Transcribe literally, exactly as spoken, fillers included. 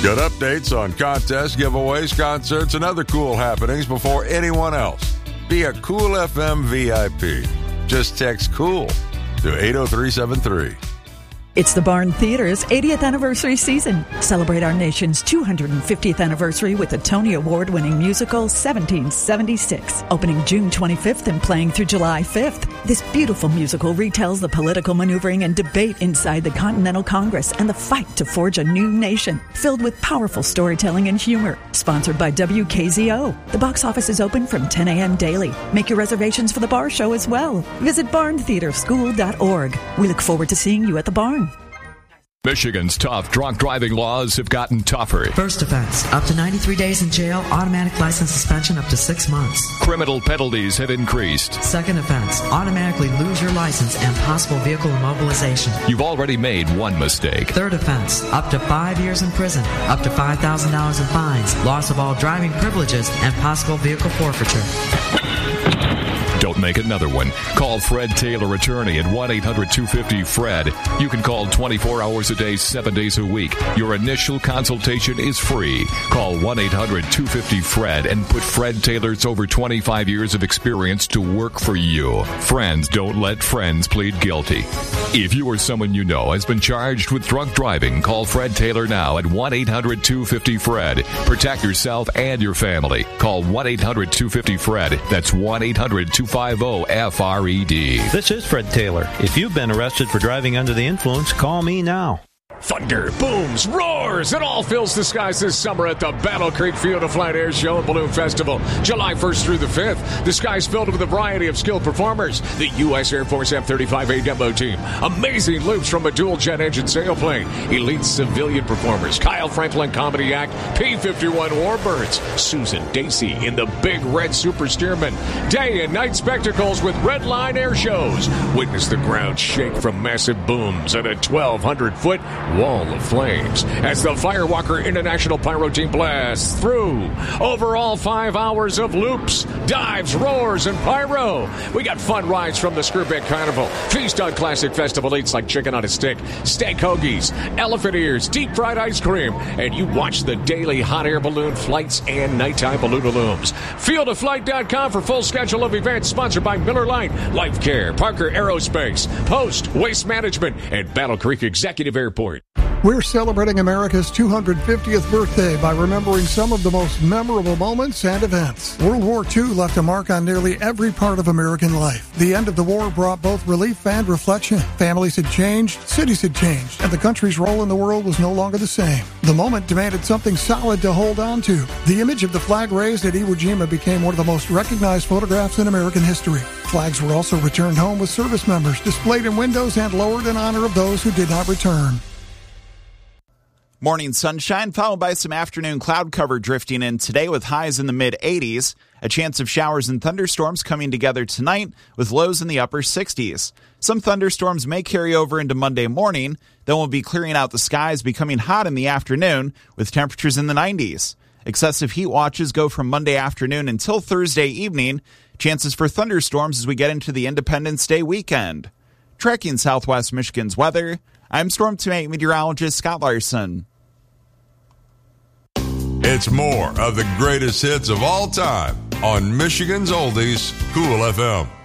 Get updates on contests, giveaways, concerts, and other cool happenings before anyone else. Be a Cool F M V I P. Just text COOL to eight oh three seven three. It's the Barn Theater's eightieth anniversary season. Celebrate our nation's two hundred fiftieth anniversary with the Tony Award-winning musical seventeen seventy-six. Opening June twenty-fifth and playing through July fifth. This beautiful musical retells the political maneuvering and debate inside the Continental Congress and the fight to forge a new nation, filled with powerful storytelling and humor. Sponsored by W K Z O. The box office is open from ten a.m. daily. Make your reservations for the bar show as well. Visit barn theater school dot org. We look forward to seeing you at the barn. Michigan's tough drunk driving laws have gotten tougher. First offense, up to ninety-three days in jail, automatic license suspension up to six months. Criminal penalties have increased. Second offense, automatically lose your license and possible vehicle immobilization. You've already made one mistake. Third offense, up to five years in prison, up to five thousand dollars in fines, loss of all driving privileges, and possible vehicle forfeiture. Don't make another one. Call Fred Taylor Attorney at one eight hundred two fifty FRED. You can call twenty-four hours a day, seven days a week. Your initial consultation is free. Call one eight hundred two fifty FRED and put Fred Taylor's over twenty-five years of experience to work for you. Friends don't let friends plead guilty. If you or someone you know has been charged with drunk driving, call Fred Taylor now at one eight hundred two fifty FRED. Protect yourself and your family. Call one eight hundred two fifty FRED. That's one eight hundred two fifty F R E D. This is Fred Taylor. If you've been arrested for driving under the influence, call me now. Thunder, booms, roars. It all fills the skies this summer at the Battle Creek Field of Flight Air Show and Balloon Festival, July first through the fifth. The sky's filled with a variety of skilled performers. The U S Air Force F thirty-five A demo team. Amazing loops from a dual jet engine sailplane. Elite civilian performers. Kyle Franklin Comedy Act. P fifty-one Warbirds. Susan Dacey in the Big Red Super Steerman. Day and night spectacles with Red Line Air Shows. Witness the ground shake from massive booms and a twelve hundred foot wall of flames as the Firewalker International Pyro Team blasts through. Overall, five hours of loops, dives, roars, and pyro. We got fun rides from the Skirbeck Carnival. Feast on classic festival eats like chicken on a stick, steak hoagies, elephant ears, deep fried ice cream, and you watch the daily hot air balloon flights and nighttime balloonalooms. field of flight dot com for full schedule of events sponsored by Miller Lite, Life Care, Parker Aerospace, Post, Waste Management, and Battle Creek Executive Airport. We're celebrating America's two hundred fiftieth birthday by remembering some of the most memorable moments and events. World War Two left a mark on nearly every part of American life. The end of the war brought both relief and reflection. Families had changed, cities had changed, and the country's role in the world was no longer the same. The moment demanded something solid to hold on to. The image of the flag raised at Iwo Jima became one of the most recognized photographs in American history. Flags were also returned home with service members, displayed in windows, and lowered in honor of those who did not return. Morning sunshine followed by some afternoon cloud cover drifting in today with highs in the mid eighties. A chance of showers and thunderstorms coming together tonight with lows in the upper sixties. Some thunderstorms may carry over into Monday morning, then we'll be clearing out the skies, becoming hot in the afternoon with temperatures in the nineties. Excessive heat watches go from Monday afternoon until Thursday evening. Chances for thunderstorms as we get into the Independence Day weekend. Tracking Southwest Michigan's weather, I'm Storm Team meteorologist Scott Larson. It's more of the greatest hits of all time on Michigan's Oldies, Cool F M.